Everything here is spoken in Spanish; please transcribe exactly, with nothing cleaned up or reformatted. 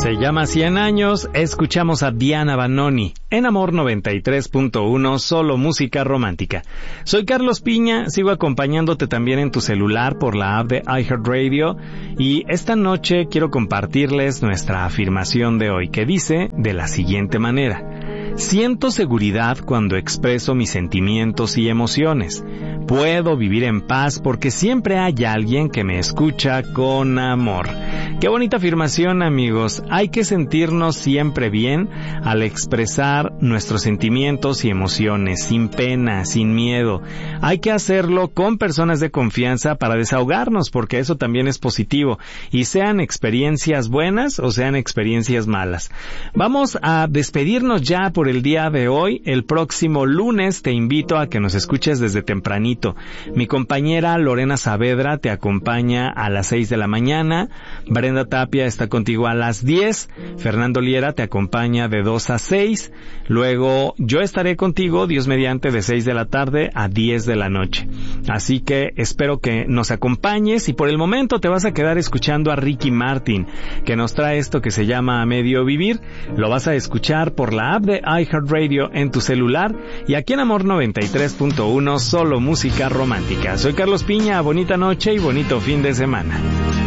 Se llama cien años, escuchamos a Diana Vanoni, en Amor noventa y tres punto uno, solo música romántica. Soy Carlos Piña, sigo acompañándote también en tu celular por la app de iHeartRadio, y esta noche quiero compartirles nuestra afirmación de hoy, que dice de la siguiente manera: siento seguridad cuando expreso mis sentimientos y emociones. Puedo vivir en paz porque siempre hay alguien que me escucha con amor. Qué bonita afirmación, amigos. Hay que sentirnos siempre bien al expresar nuestros sentimientos y emociones, sin pena, sin miedo. Hay que hacerlo con personas de confianza para desahogarnos, porque eso también es positivo, y sean experiencias buenas o sean experiencias malas. Vamos a despedirnos ya por el día de hoy. El próximo lunes te invito a que nos escuches desde tempranito. Mi compañera Lorena Saavedra te acompaña a las seis de la mañana, Brenda Tapia está contigo a las diez, Fernando Liera te acompaña de dos a seis, luego yo estaré contigo, Dios mediante, de seis de la tarde a diez de la noche. Así que espero que nos acompañes, y por el momento te vas a quedar escuchando a Ricky Martin, que nos trae esto que se llama A Medio Vivir. Lo vas a escuchar por la app de iHeartRadio en tu celular y aquí en Amor noventa y tres punto uno, solo música romántica. Soy Carlos Piña, bonita noche y bonito fin de semana.